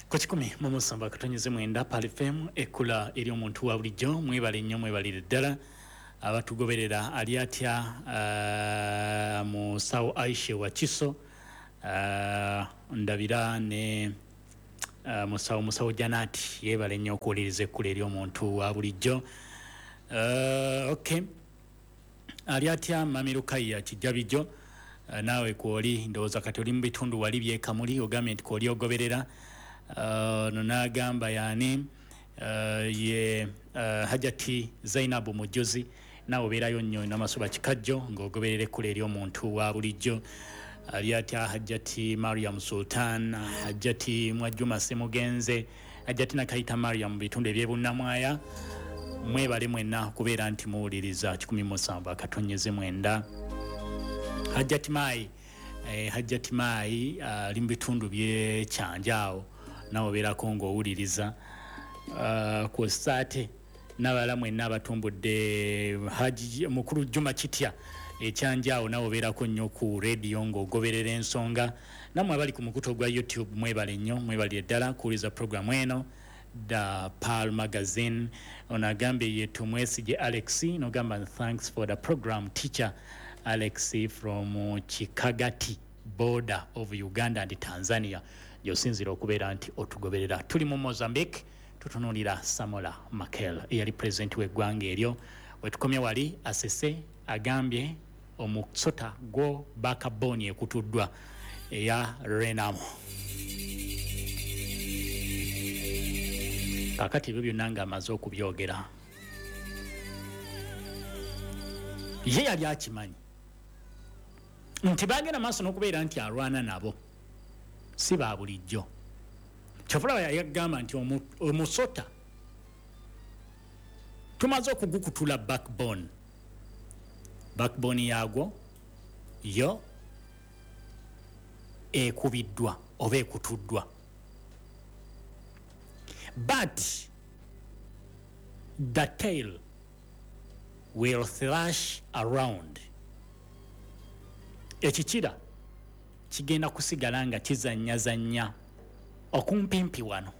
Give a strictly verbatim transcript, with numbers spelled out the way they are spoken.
Kochikumi mumusamba katonyeze mwenda Pali F M ekula eri omuntu wa bulijjo mwebale nnyo mwebalire ddala abatugoberera ali atya uh, mu Sawo Aisha wa Kiso uh, ndabira ne uh, musawo musawo Janati yebale nnyo okuwuliriza ekkula eri omuntu wa bulijjo uh, okay ali atya Mamirukaya Kijabijjo uh, nawe kwoli ndowooza kati oli mu bitundu wali byekamuli ogambe nti kwoli ogoberera Uh, nonagamba yani uh, ye uh, Hajati Zainabu Mujuzi nawo berayo nnyo n'amasuba kikajjo ng'ogoberera ekkula eri omuntu wa bulijjo ali atya Hajati Mariam Sultan Hajati Mwajuma Semugenze Hajati Nakayita Mariam mu bitundu eby'ebunnamwaya mwebale mwenna kubeera nti muwuliriza kikumi mu musanvu akatonyeze mwenda Hajati Mai eh, Hajati Mai ali uh, mu bitundu by'ekyanjaawo nawo berako ng'owuliriza uh, ku sate n'abala mwenna abatumbudde Haji Mukulu Juma Kitya ekyanjaawo nawo berako nnyo ku radio ng'ogoberera ensonga namwe abali ku mukuto gwa YouTube mwebale nnyo mwebalire ddala kuwuliza programu eno da Pearl Magazine onagambe yetu Mwesige Alex nogamba thanks for the program teacher Alex from Chikagati border of Uganda and Tanzania yosinzira okubeera nti otugoberera tuli mu Mozambique tutunulira Samola Makel eyali president w'eggwanga eryo wetukomye wali asese agambye omusota gwo bakaboni ekutuddwa eya Renamo kakati ebyo byonna ng'amaze okubyogera ye yali akimanyi nti bagenda maaso n'okubeera nti alwana nabo si ba bulijjo kyofulaba yagamba nti omusota tumaze okugukutula backbone backbone yagwo yo ekubiddwa oba ekutuddwa but the tail will thrash around ekikira kigenda kusigala nga kizannyazannya okumpimpi wano